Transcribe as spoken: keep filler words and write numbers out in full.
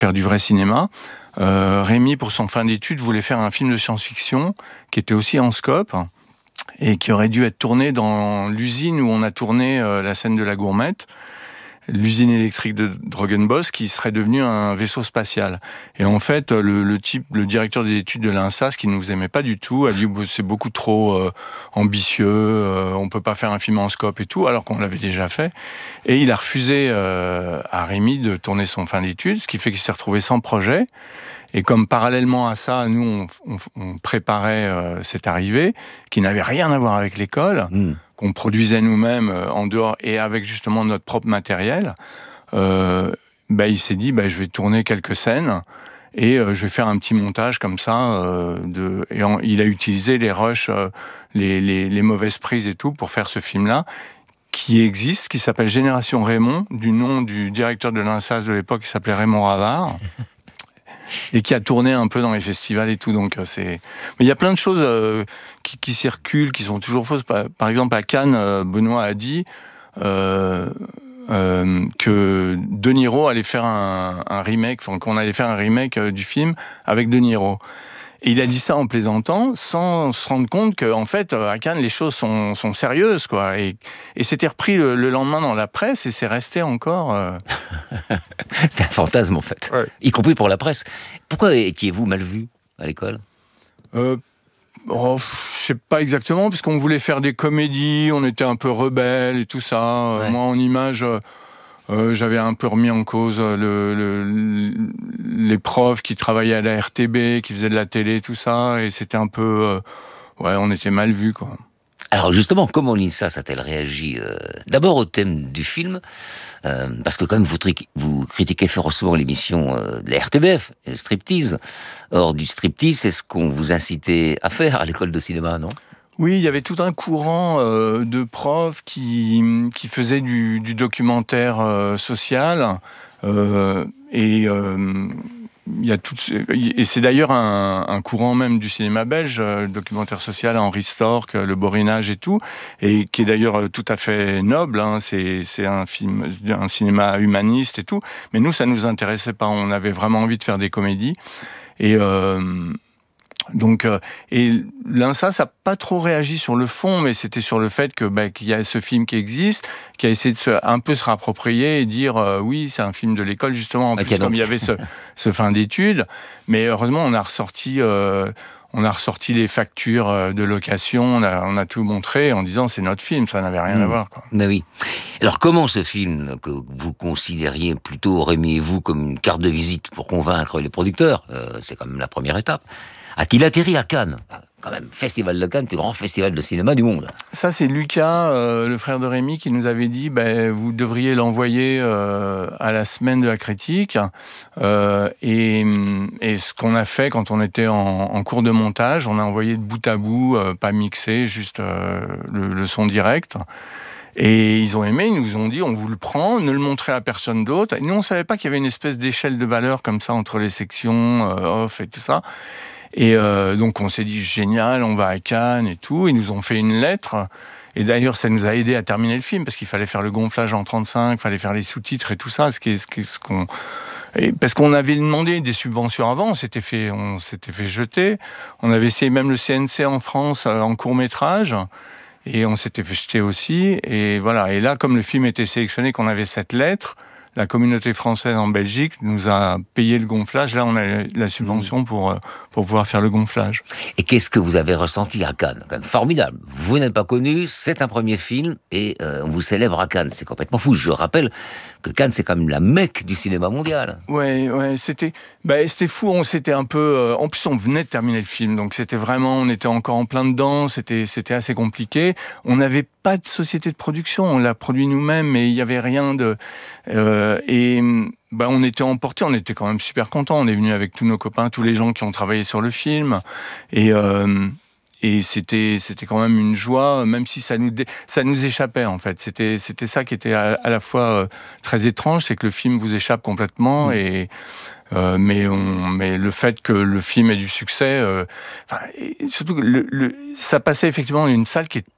faire du vrai cinéma. Euh, Rémi, pour son fin d'études, voulait faire un film de science-fiction qui était aussi en scope et qui aurait dû être tourné dans l'usine où on a tourné euh, la scène de la gourmette, l'usine électrique de Drogenbos, qui serait devenue un vaisseau spatial. Et en fait, le, le type, le directeur des études de l'INSA, qui ne nous aimait pas du tout, a dit c'est beaucoup trop euh, ambitieux, euh, on peut pas faire un film en scope et tout, alors qu'on l'avait déjà fait. Et il a refusé euh, à Rémi de tourner son fin d'études, ce qui fait qu'il s'est retrouvé sans projet. Et comme parallèlement à ça, nous, on, on, on préparait euh, cette arrivée, qui n'avait rien à voir avec l'école, mmh. qu'on produisait nous-mêmes euh, en dehors, et avec justement notre propre matériel, euh, bah, il s'est dit, bah, je vais tourner quelques scènes, et euh, je vais faire un petit montage comme ça. Euh, de, et en, il a utilisé les rushs, euh, les, les, les mauvaises prises et tout, pour faire ce film-là, qui existe, qui s'appelle Génération Raymond, du nom du directeur de l'INSAS de l'époque, qui s'appelait Raymond Ravard. Et qui a tourné un peu dans les festivals et tout, donc c'est. Mais il y a plein de choses euh, qui, qui circulent, qui sont toujours fausses. Par, par exemple, à Cannes, euh, Benoît a dit euh, euh, que De Niro allait faire un, un remake, enfin qu'on allait faire un remake euh, du film avec De Niro. Et il a dit ça en plaisantant, sans se rendre compte qu'en fait, à Cannes, les choses sont, sont sérieuses, quoi. Et, et c'était repris le, le lendemain dans la presse, et c'est resté encore... Euh... C'était un fantasme, en fait. Ouais. Y compris pour la presse. Pourquoi étiez-vous mal vu à l'école ? euh, oh, Je sais pas exactement, parce qu'on voulait faire des comédies, on était un peu rebelles et tout ça. Ouais. Moi, en image... Euh, j'avais un peu remis en cause le, le, les profs qui travaillaient à la R T B, qui faisaient de la télé, tout ça, et c'était un peu... Euh, ouais, on était mal vus, quoi. Alors justement, comment l'INSAS a-t-elle réagi euh, d'abord au thème du film, euh, parce que quand même vous, tri- vous critiquez férocement l'émission euh, de la R T B F, Striptease. Or, du striptease, c'est ce qu'on vous incitait à faire à l'école de cinéma, non ? Oui, il y avait tout un courant euh, de profs qui, qui faisaient du, du documentaire euh, social. Euh, et euh, il y a tout, et c'est d'ailleurs un, un courant même du cinéma belge, le documentaire social, Henri Storck, le Borinage et tout, et qui est d'ailleurs tout à fait noble. Hein, c'est, c'est un film, un cinéma humaniste et tout. Mais nous, ça nous intéressait pas. On avait vraiment envie de faire des comédies. Et... Euh, Donc, euh, et l'INSAS n'a pas trop réagi sur le fond, mais c'était sur le fait que bah, qu'il y a ce film qui existe, qui a essayé de se, un peu se rapproprier et dire euh, oui, c'est un film de l'école justement. En okay, plus, donc. Comme il y avait ce, ce fin d'études, mais heureusement, on a ressorti, euh, on a ressorti les factures de location, on a, on a tout montré en disant c'est notre film, ça n'avait rien mmh. à voir, quoi. Mais oui. Alors, comment ce film que vous considériez plutôt, Rémi et vous, comme une carte de visite pour convaincre les producteurs, euh, c'est quand même la première étape, a-t-il atterri à Cannes ? Quand même, Festival de Cannes, plus grand festival de cinéma du monde. Ça, c'est Lucas, euh, le frère de Rémi, qui nous avait dit bah, vous devriez l'envoyer euh, à la semaine de la critique. Euh, et, et ce qu'on a fait quand on était en, en cours de montage, on a envoyé de bout à bout, euh, pas mixé, juste euh, le, le son direct. Et ils ont aimé, ils nous ont dit on vous le prend, ne le montrez à personne d'autre. Et nous, on ne savait pas qu'il y avait une espèce d'échelle de valeur comme ça entre les sections, euh, off et tout ça. Et euh, donc on s'est dit génial, on va à Cannes et tout. Ils nous ont fait une lettre. Et d'ailleurs, ça nous a aidé à terminer le film parce qu'il fallait faire le gonflage en trente-cinq, il fallait faire les sous-titres et tout ça. Ce qui est, ce qui est, ce qu'on... Et parce qu'on avait demandé des subventions avant, on s'était fait, on s'était fait jeter. On avait essayé même le C N C en France en court métrage. Et on s'était fait jeter aussi. Et voilà. Et là, comme le film était sélectionné, qu'on avait cette lettre, la communauté française en Belgique nous a payé le gonflage. Là, on a la subvention pour, pour pouvoir faire le gonflage. Et qu'est-ce que vous avez ressenti à Cannes ? Quand même formidable. Vous n'êtes pas connu, c'est un premier film, et euh, on vous célèbre à Cannes. C'est complètement fou. Je rappelle que Cannes, c'est quand même la Mecque du cinéma mondial. Ouais, ouais, c'était, bah, c'était fou. On s'était un peu, euh, en plus, on venait de terminer le film, donc c'était vraiment, on était encore en plein dedans. C'était, c'était assez compliqué. On n'avait pas de société de production. On l'a produit nous-mêmes, mais il y avait rien de. Euh, et bah, on était emportés. On était quand même super contents. On est venu avec tous nos copains, tous les gens qui ont travaillé sur le film, et. Euh, Et c'était, c'était quand même une joie, même si ça nous, dé... ça nous échappait, en fait. C'était, c'était ça qui était à, à la fois euh, très étrange, c'est que le film vous échappe complètement. Mmh. Et, euh, mais, on, mais le fait que le film ait du succès, euh, et surtout, le, le, ça passait effectivement dans une salle qui est